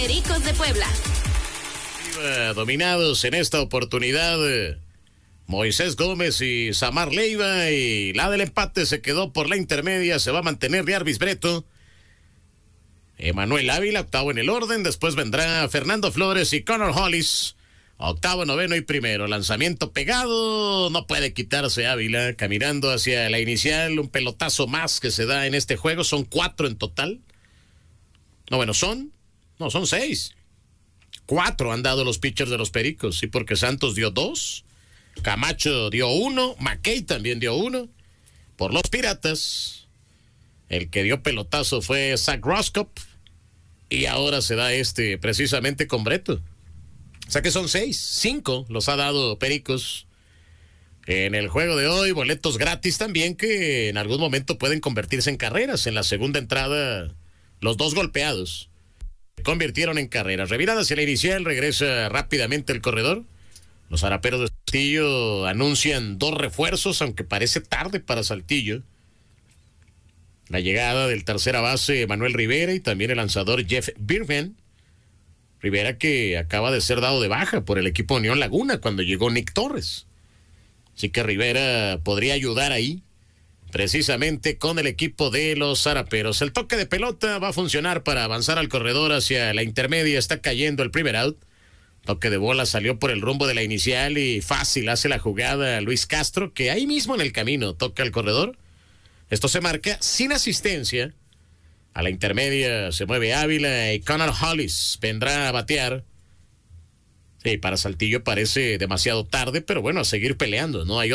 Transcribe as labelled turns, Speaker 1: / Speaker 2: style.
Speaker 1: Pericos de Puebla.
Speaker 2: Dominados en esta oportunidad Moisés Gómez y Samar Leiva, y la del empate se quedó por la intermedia. Se va a mantener Jarvis Breto. Emanuel Ávila, octavo en el orden. Después vendrá Fernando Flores y Connor Hollis, octavo, noveno y primero. Lanzamiento pegado, no puede quitarse Ávila, caminando hacia la inicial. Un pelotazo más que se da en este juego. Son 4 en total. Son 6. 4 han dado los pitchers de los Pericos. Sí, porque Santos dio 2. Camacho dio 1. McKay también dio 1. Por los Piratas, el que dio pelotazo fue Zach Roscoe. Y ahora se da precisamente con Breto. O sea que son 6. 5 los ha dado Pericos en el juego de hoy. Boletos gratis también, que en algún momento pueden convertirse en carreras. En la segunda entrada, los 2 golpeados se convirtieron en carreras. Revirada hacia la inicial, regresa rápidamente el corredor. Los Araperos de Saltillo anuncian 2 refuerzos, aunque parece tarde para Saltillo. La llegada del tercera base Manuel Rivera y también el lanzador Jeff Birman. Rivera, que acaba de ser dado de baja por el equipo Unión Laguna cuando llegó Nick Torres. Así que Rivera podría ayudar ahí, precisamente con el equipo de los Araperos. El toque de pelota va a funcionar para avanzar al corredor hacia la intermedia. Está cayendo el primer out. Toque de bola salió por el rumbo de la inicial y fácil hace la jugada Luis Castro, que ahí mismo en el camino toca al corredor. Esto se marca sin asistencia. A la intermedia se mueve Ávila y Connor Hollis vendrá a batear. Sí, para Saltillo parece demasiado tarde, pero bueno, a seguir peleando, ¿no? Hay